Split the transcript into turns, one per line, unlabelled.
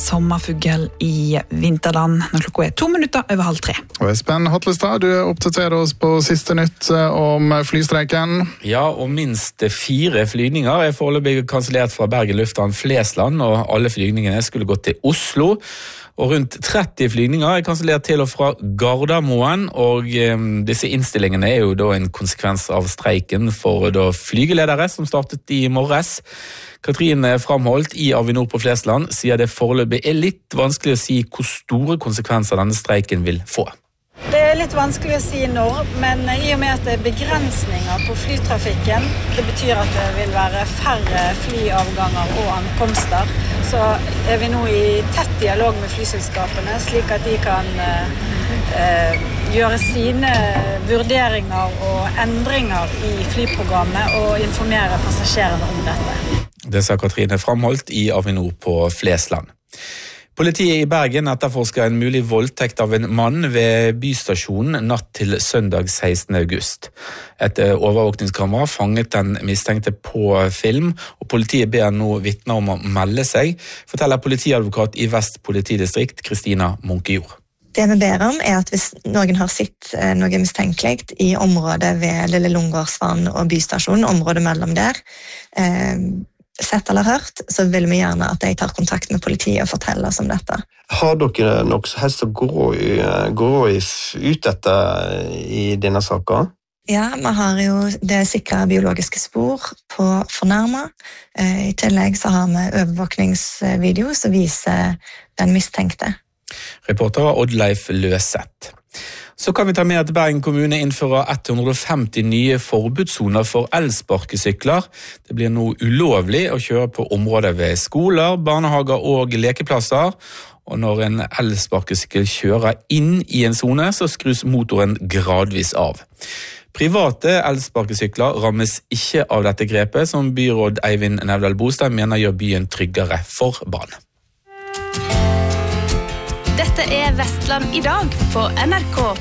sommerfugl i vinterland når klokka 2 minutter over 2:30.
Og Espen Hatlestad, du oppdaterer oss på siste nytt om flystreiken.
Ja, og minst 4 flygninger foreløpig kansellert fra Bergen lufthavn Flesland, og alle flygningene skulle gå til Oslo. Og rundt 30 flygninger kansellert til og fra Gardermoen, og disse innstillingene jo da en konsekvens av streiken for da flygeledere som startet i morges. Katrine Framholdt i Avinor på Flesland sier det foreløpig litt vanskelig å si hvor store konsekvenser denne streiken vil få.
Det litt vanskelig å si når, men i og med at det begrensninger på flytrafikken, det betyr at det vil være færre flyavganger og ankomster, så vi nå i tett dialog med flyselskapene, slik at de kan gjøre sine vurderinger og endringer i flyprogrammet og informere passasjerene om dette.
Det sa Katrine Framholdt i Avinor på Flesland. Politiet i Bergen etterforsker en mulig voldtekt av en mann ved bystasjonen natt til søndag 16. august. Et overvåkningskamera fanget den mistenkte på film, og politiet ber nå vitner om å melde seg, forteller politiadvokat i Vest politidistrikt, Kristina Munkejord.
Det vi ber om at hvis noen har sett noe mistenkelig i området ved Lille Lungårdsvann og bystasjonen, området mellom der, sett eller hørt, så vil vi gjerne at de tar kontakt med politiet og forteller oss om dette.
Har dere noe som helst å gå ut etter i denne saken?
Ja, vi har jo det sikre biologiske spor på fornærmet. I tillegg så har vi overvåkningsvideo som viser den mistenkte.
Reporter var Oddleif Løseth. Så kan vi ta med at Bergen kommune innfører 150 nye forbudssoner for elsparkesykler. Det blir nå ulovlig å kjøre på områder ved skoler, barnehager og lekeplasser. Og når en elsparkesykkel kjører inn i en zone, så skrus motoren gradvis av. Private elsparkesykler rammes ikke av dette grepet, som byråd Eivind Nevdal Bostad mener gjør byen tryggere for barn.
Dette Vestland i dag på NRK.